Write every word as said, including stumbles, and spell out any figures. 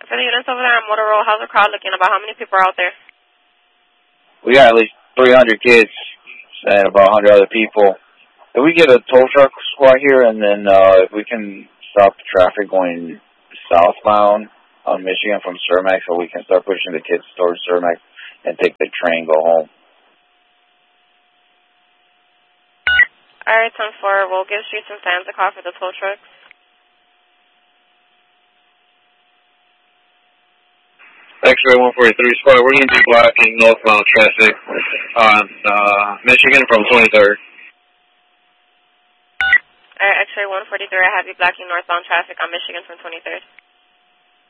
For the units over there on Motor Road, how's the crowd looking? About how many people are out there? We got at least three hundred kids and about one hundred other people. If we get a tow truck squad here, and then uh, if we can stop the traffic going southbound on Michigan from Cermak, so we can start pushing the kids towards Cermak and take the train, go home. All right, ten four. We'll give Streets and Fans a call for the tow trucks. X-ray one forty-three squad, we're going to be blocking northbound traffic on uh, Michigan from twenty-third. All right, X-ray one forty-three, I have you blocking northbound traffic on Michigan from twenty-third.